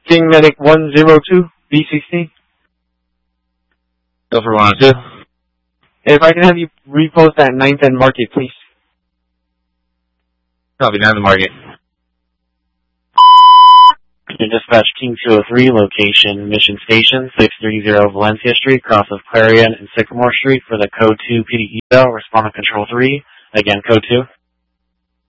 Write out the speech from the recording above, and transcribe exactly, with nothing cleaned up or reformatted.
King Medic one zero two, B C C. Go for one oh two. If I can have you repost at ninth and Market, please. Copy, down the Market. Dispatch King two oh three, location Mission Station, six thirty Valencia Street, cross of Clarion and Sycamore Street for the Code two P D eval, respond to Control three. Again, Code two.